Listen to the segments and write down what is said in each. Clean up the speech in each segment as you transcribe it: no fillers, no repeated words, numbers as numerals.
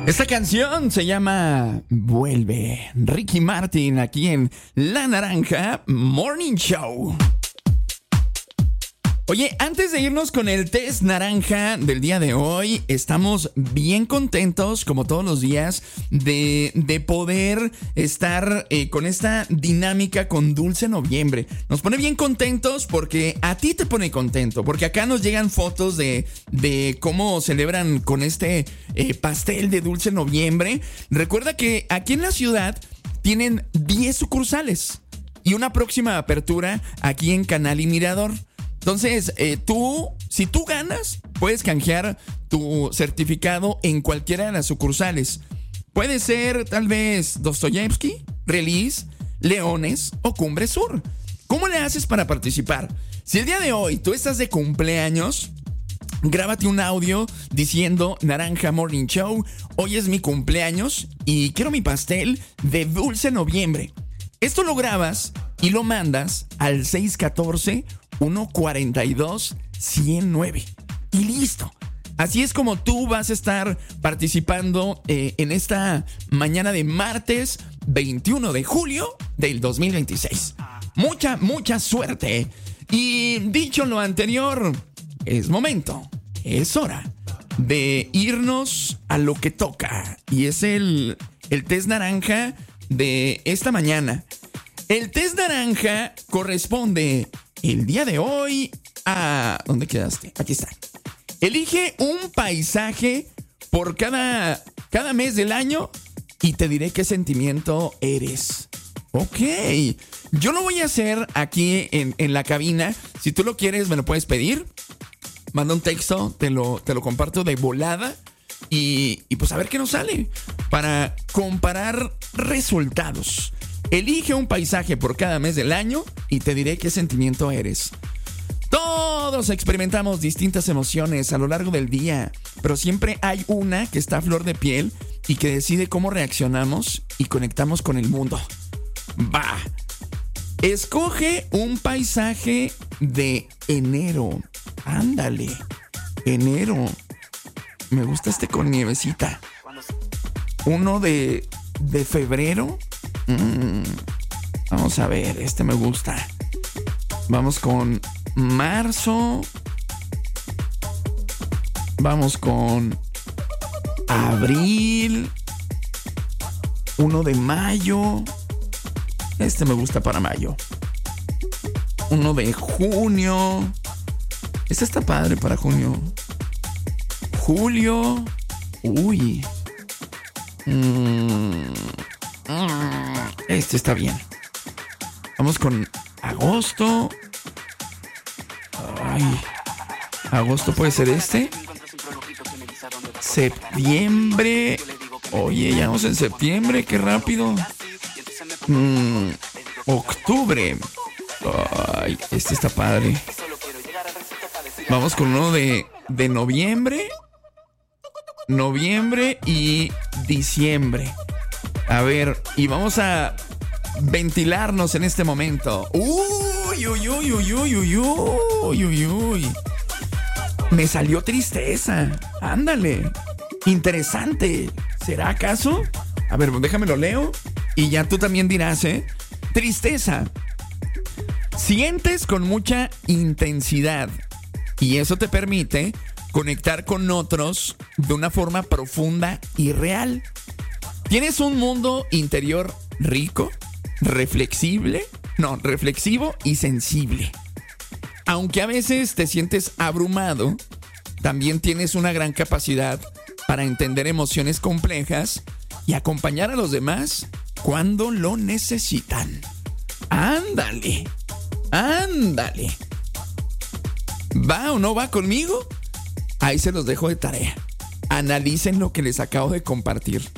Esta canción se llama Vuelve. Ricky Martin aquí en La Naranja Morning Show. Oye, antes de irnos con el test naranja del día de hoy, estamos bien contentos, como todos los días, de poder estar con esta dinámica con Dulce Noviembre. Nos pone bien contentos porque a ti te pone contento, porque acá nos llegan fotos de cómo celebran con este pastel de Dulce Noviembre. Recuerda que aquí en la ciudad tienen 10 sucursales y una próxima apertura aquí en Canal y Mirador. Entonces, si tú ganas, puedes canjear tu certificado en cualquiera de las sucursales. Puede ser tal vez Dostoyevsky, Release, Leones o Cumbre Sur. ¿Cómo le haces para participar? Si el día de hoy tú estás de cumpleaños, grábate un audio diciendo Naranja Morning Show, hoy es mi cumpleaños y quiero mi pastel de Dulce Noviembre. Esto lo grabas y lo mandas al 614-142-109. Y listo. Así es como tú vas a estar participando en esta mañana de martes 21 de julio del 2026. Mucha suerte. Y dicho lo anterior, es hora de irnos a lo que toca. Y es el test naranja de esta mañana. El test naranja corresponde el día de hoy a... ¿Dónde quedaste? Aquí está. Elige un paisaje por cada mes del año y te diré qué sentimiento eres. Ok. Yo lo voy a hacer aquí en la cabina. Si tú lo quieres, me lo puedes pedir. Manda un texto, te lo comparto de volada. Y pues a ver qué nos sale para comparar resultados. Elige un paisaje por cada mes del año y te diré qué sentimiento eres. Todos experimentamos distintas emociones a lo largo del día, pero siempre hay una que está a flor de piel y que decide cómo reaccionamos y conectamos con el mundo. Va. Escoge un paisaje de enero. Ándale. Enero. Me gusta este con nievecita. Uno de febrero. Vamos a ver, este me gusta. Vamos con marzo. Vamos con abril. Uno de mayo. Este me gusta para mayo. Uno de junio. Este está padre para junio. Julio. Uy. Este está bien. Vamos con agosto. Ay. Agosto puede ser este. Septiembre. Oye, ya vamos en septiembre. Qué rápido. Octubre. Ay, este está padre. Vamos con uno de noviembre. Noviembre y diciembre. A ver, y vamos a ventilarnos en este momento. Uy. Me salió tristeza. Ándale. Interesante. ¿Será acaso? A ver, déjame lo leo. Y ya tú también dirás, Tristeza. Sientes con mucha intensidad. Y eso te permite conectar con otros de una forma profunda y real. Tienes un mundo interior rico, reflexivo y sensible. Aunque a veces te sientes abrumado, también tienes una gran capacidad para entender emociones complejas y acompañar a los demás cuando lo necesitan. Ándale. ¿Va o no va conmigo? Ahí se los dejo de tarea. Analicen lo que les acabo de compartir.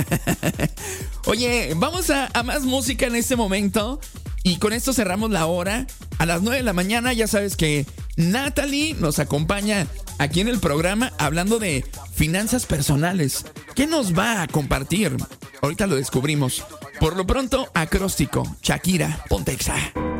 Oye, vamos a más música en este momento. Y con esto cerramos la hora. A las 9 de la mañana ya sabes que Natalie nos acompaña aquí en el programa hablando de finanzas personales. ¿Qué nos va a compartir? Ahorita lo descubrimos. Por lo pronto, Acróstico, Shakira, Pontexa.